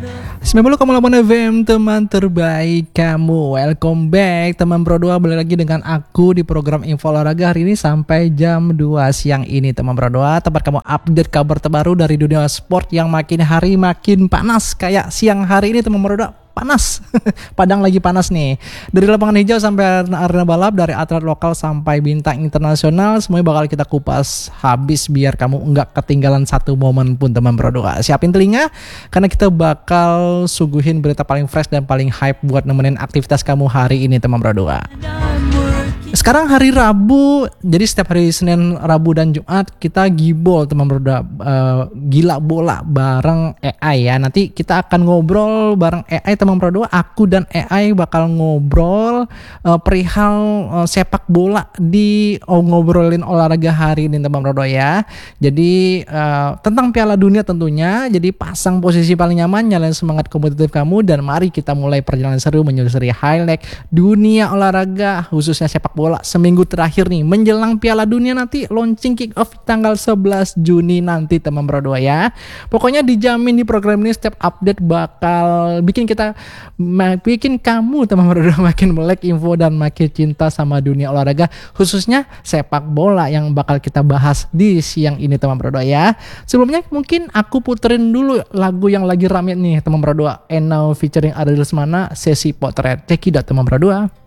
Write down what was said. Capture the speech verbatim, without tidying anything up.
sembilan puluh koma delapan F M, teman terbaik kamu. Welcome back teman Pro dua, balik lagi dengan aku di program Info Olahraga hari ini sampai jam dua siang ini teman Pro dua. Tempat kamu update kabar terbaru dari dunia sport yang makin hari makin panas. Kayak siang hari ini teman Pro dua, panas. Padang lagi panas nih. Dari lapangan hijau sampai arena balap, dari atlet lokal sampai bintang internasional, semuanya bakal kita kupas habis biar kamu nggak ketinggalan satu momen pun teman Pro dua. Siapin telinga karena kita bakal suguhin berita paling fresh dan paling hype buat nemenin aktivitas kamu hari ini teman Pro dua. Sekarang hari Rabu, jadi setiap hari Senin, Rabu, dan Jumat kita gibol teman berdua, uh, gila bola bareng A I ya. Nanti kita akan ngobrol bareng A I teman berdua. Aku dan A I bakal ngobrol uh, perihal uh, sepak bola di oh, ngobrolin olahraga hari ini teman berdua ya. Jadi uh, tentang Piala Dunia tentunya. Jadi pasang posisi paling nyaman, nyalain semangat kompetitif kamu, dan mari kita mulai perjalanan seru menyusuri highlight dunia olahraga khususnya sepak bola. Bola seminggu terakhir nih menjelang Piala Dunia, nanti launching kick off tanggal sebelas Juni nanti teman Pro dua ya. Pokoknya dijamin di program ini setiap update bakal bikin kita bikin kamu teman Pro dua makin melek info dan makin cinta sama dunia olahraga khususnya sepak bola yang bakal kita bahas di siang ini teman Pro dua ya. Sebelumnya mungkin aku puterin dulu lagu yang lagi rame nih teman Pro dua, And Now featuring Adel Lesmana, Sesi Potret. Cekidot teman Pro dua.